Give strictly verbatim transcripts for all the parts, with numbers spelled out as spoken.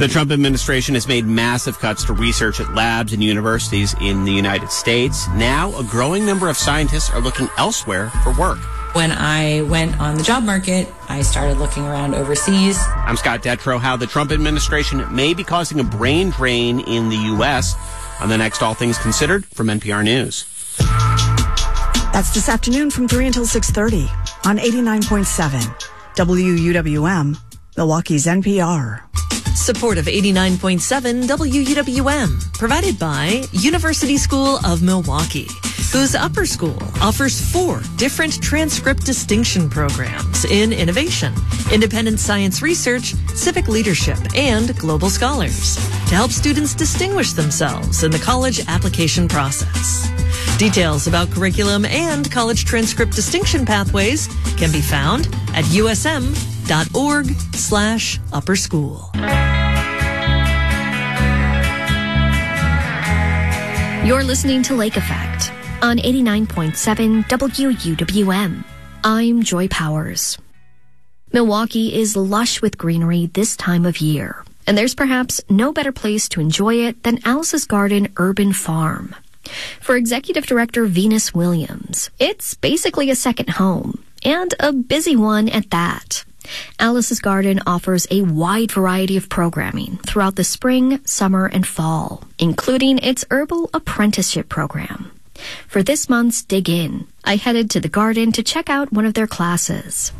The Trump administration has made massive cuts to research at labs and universities in the United States. Now, a growing number of scientists are looking elsewhere for work. When I went on the job market, I started looking around overseas. I'm Scott Detrow. How the Trump administration may be causing a brain drain in the U S on the next All Things Considered from N P R News. That's this afternoon from three until six thirty on eighty-nine point seven W U W M, Milwaukee's N P R. Support of eighty-nine point seven W U W M, provided by University School of Milwaukee, whose upper school offers four different transcript distinction programs in innovation, independent science research, civic leadership, and global scholars to help students distinguish themselves in the college application process. Details about curriculum and college transcript distinction pathways can be found at usm.org slash upper school. You're listening to Lake Effect on eighty-nine point seven W U W M. I'm Joy Powers. Milwaukee is lush with greenery this time of year, and there's perhaps no better place to enjoy it than Alice's Garden Urban Farm. For Executive Director Venus Williams, it's basically a second home, and a busy one at that. Alice's Garden offers a wide variety of programming throughout the spring, summer, and fall, including its herbal apprenticeship program. For this month's Dig In, I headed to the garden to check out one of their classes.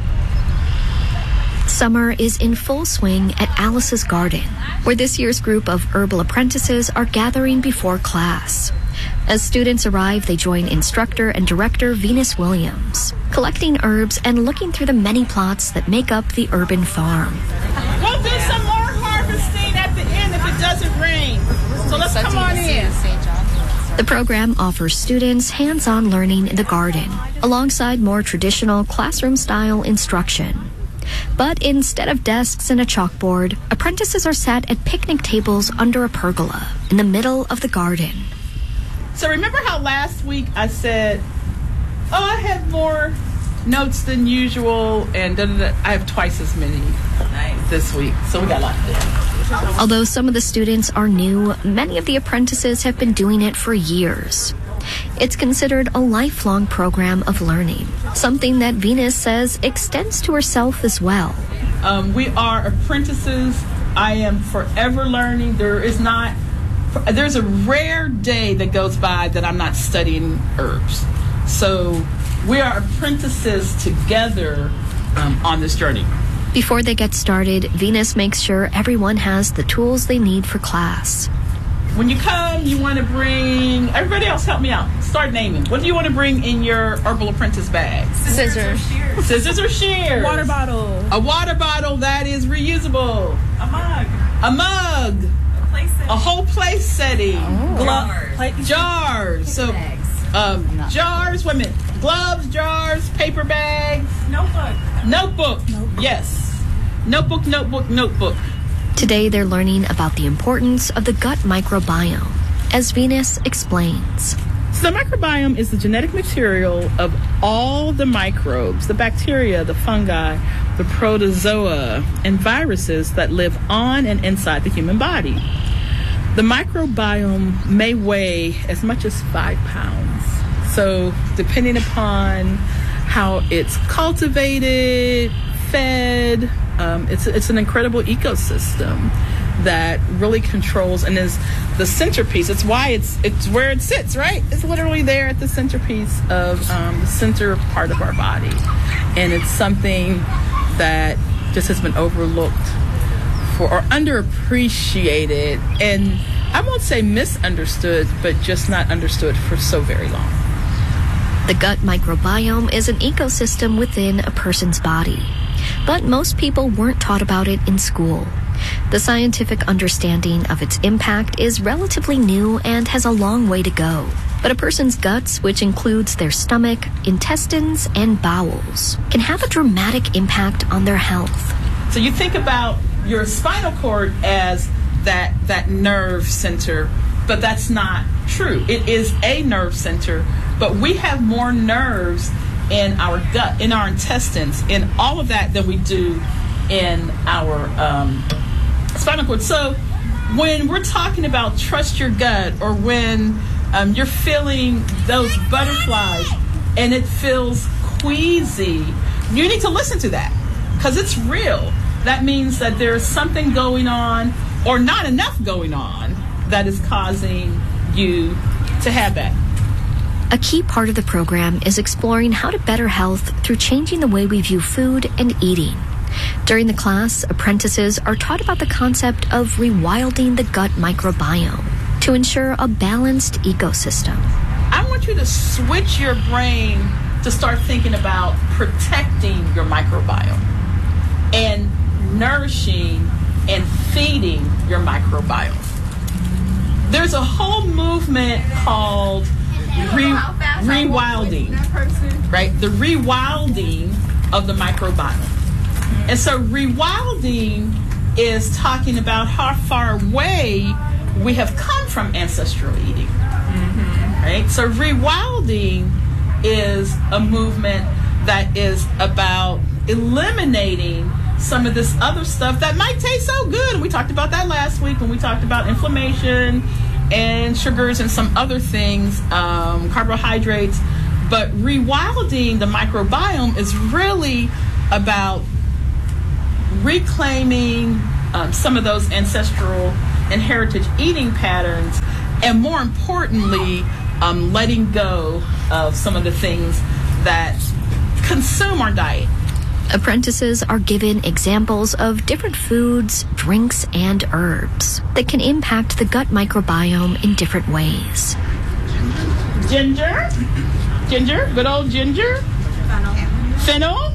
Summer is in full swing at Alice's Garden, where this year's group of herbal apprentices are gathering before class. As students arrive, they join instructor and director Venus Williams, collecting herbs and looking through the many plots that make up the urban farm. We'll do some more harvesting at the end if it doesn't rain. So let's come on in. The program offers students hands-on learning in the garden, alongside more traditional classroom-style instruction. But instead of desks and a chalkboard, apprentices are sat at picnic tables under a pergola in the middle of the garden. So remember how last week I said, oh, I have more notes than usual, and da, da, da. I have twice as many nice. This week. So we got a lot to do. Although some of the students are new, many of the apprentices have been doing it for years. It's considered a lifelong program of learning, something that Venus says extends to herself as well. Um, we are apprentices. I am forever learning. There is not, there's a rare day that goes by that I'm not studying herbs. So we are apprentices together um, on this journey. Before they get started, Venus makes sure everyone has the tools they need for class. When you come, you want to bring, everybody else help me out. Start naming. What do you want to bring in your herbal apprentice bag? Scissors. Scissors. Scissors or shears? Water bottle. A water bottle that is reusable. A mug. A mug. A place setting. A whole place setting. Oh. Glo- Jars. Jars. So, um, jars, wait a minute. Gloves, jars, paper bags. Notebook. Notebook. Notebook. Yes. Notebook, notebook, notebook. Today they're learning about the importance of the gut microbiome, as Venus explains. So the microbiome is the genetic material of all the microbes, the bacteria, the fungi, the protozoa, and viruses that live on and inside the human body. The microbiome may weigh as much as five pounds. So depending upon how it's cultivated, fed, um, it's it's an incredible ecosystem that really controls and is the centerpiece. It's why it's it's where it sits, right? It's literally there at the centerpiece of um, the center part of our body, and it's something that just has been overlooked for or underappreciated, and I won't say misunderstood, but just not understood for so very long. The gut microbiome is an ecosystem within a person's body, but most people weren't taught about it in school. The scientific understanding of its impact is relatively new and has a long way to go. But a person's guts, which includes their stomach, intestines, and bowels, can have a dramatic impact on their health. So you think about your spinal cord as that that nerve center, but that's not true. It is a nerve center, but we have more nerves in our gut, in our intestines, in all of that than we do in our um, spinal cord. So when we're talking about trust your gut, or when um, you're feeling those butterflies and it feels queasy, you need to listen to that because it's real. That means that there's something going on or not enough going on that is causing you to have that. A key part of the program is exploring how to better health through changing the way we view food and eating. During the class, apprentices are taught about the concept of rewilding the gut microbiome to ensure a balanced ecosystem. I want you to switch your brain to start thinking about protecting your microbiome and nourishing and feeding your microbiome. There's a whole movement called re- rewilding, right? The rewilding of the microbiome. And so rewilding is talking about how far away we have come from ancestral eating, mm-hmm. right? So rewilding is a movement that is about eliminating some of this other stuff that might taste so good. And we talked about that last week when we talked about inflammation and sugars and some other things, um, carbohydrates. But rewilding the microbiome is really about reclaiming um, some of those ancestral and heritage eating patterns, and more importantly, um, letting go of some of the things that consume our diet. Apprentices are given examples of different foods, drinks, and herbs that can impact the gut microbiome in different ways. Ginger, ginger, good old ginger, fennel,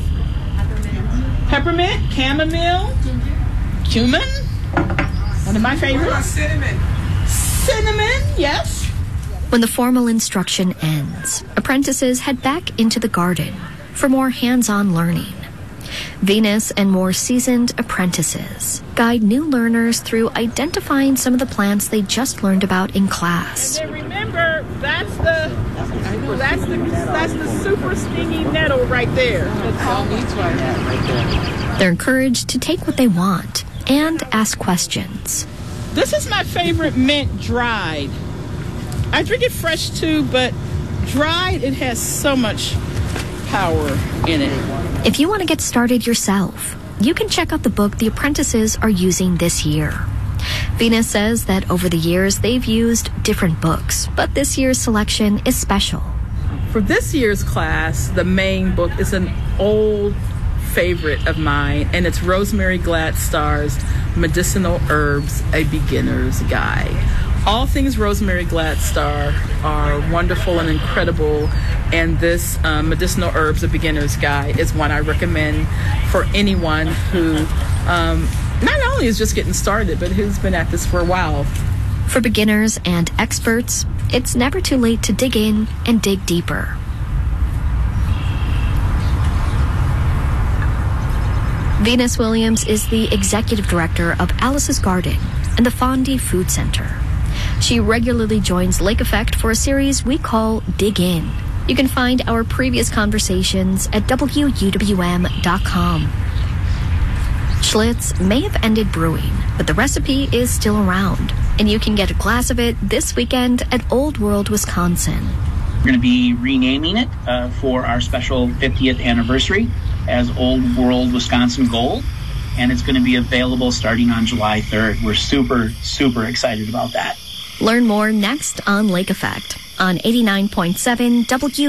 peppermint, chamomile, cumin, one of my favorites. Cinnamon. Cinnamon, yes. When the formal instruction ends, apprentices head back into the garden for more hands-on learning. Venus and more seasoned apprentices guide new learners through identifying some of the plants they just learned about in class. And then remember, that's the that's the that's the super stingy nettle right there. They're encouraged to take what they want and ask questions. This is my favorite mint dried. I drink it fresh too, but dried, it has so much power in it. If you want to get started yourself, you can check out the book the apprentices are using this year. Venus says that over the years they've used different books, but this year's selection is special. For this year's class, the main book is an old favorite of mine, and it's Rosemary Gladstar's Medicinal Herbs, A Beginner's Guide. All things Rosemary Gladstar are wonderful and incredible, and this um, Medicinal Herbs, A Beginner's Guide is one I recommend for anyone who um, not only is just getting started, but who's been at this for a while. For beginners and experts, it's never too late to dig in and dig deeper. Venus Williams is the executive director of Alice's Garden and the Fondy Food Center. She regularly joins Lake Effect for a series we call Dig In. You can find our previous conversations at W U W M dot com. Schlitz may have ended brewing, but the recipe is still around, and you can get a glass of it this weekend at Old World, Wisconsin. We're going to be renaming it uh, for our special fiftieth anniversary as Old World Wisconsin Gold, and it's going to be available starting on July third. We're super, super excited about that. Learn more next on Lake Effect on eighty-nine point seven W